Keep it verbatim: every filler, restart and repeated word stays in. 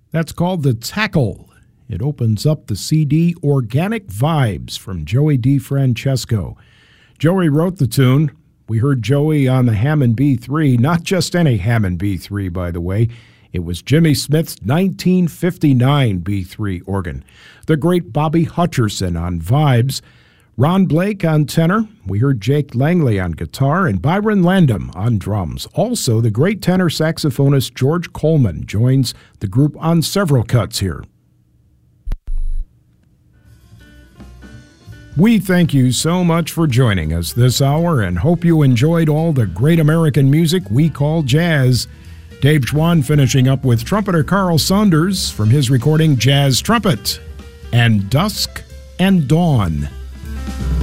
That's called The Tackle. It opens up the C D Organic Vibes from Joey DeFrancesco. Joey wrote the tune. We heard Joey on the Hammond B three, not just any Hammond B three, by the way. It was Jimmy Smith's nineteen fifty-nine B three organ. The great Bobby Hutcherson on vibes. Ron Blake on tenor. We heard Jake Langley on guitar and Byron Landam on drums. Also, the great tenor saxophonist George Coleman joins the group on several cuts here. We thank you so much for joining us this hour and hope you enjoyed all the great American music we call jazz. Dave Schwann finishing up with trumpeter Carl Saunders from his recording Jazz Trumpet and Dusk and Dawn.